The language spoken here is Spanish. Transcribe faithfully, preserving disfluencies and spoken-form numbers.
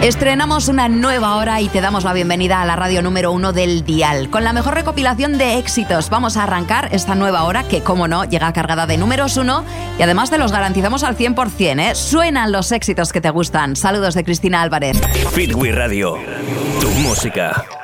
Estrenamos una nueva hora y te damos la bienvenida a la radio número uno del dial. Con la mejor recopilación de éxitos vamos a arrancar esta nueva hora que, como no, llega cargada de números uno y además te los garantizamos al cien por cien, ¿eh? Suenan los éxitos que te gustan. Saludos de Cristina Álvarez. Fitwi Radio, tu música.